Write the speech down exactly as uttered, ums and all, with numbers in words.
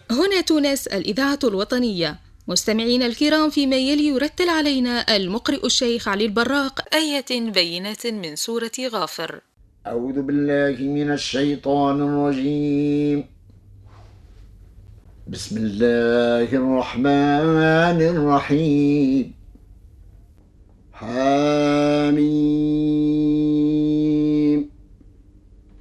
هنا تونس، الإذاعة الوطنية. مستمعينا الكرام، فيما يلي يرتل علينا المقرئ الشيخ علي البراق آية بينة من سورة غافر. أعوذ بالله من الشيطان الرجيم. بسم الله الرحمن الرحيم. حميم.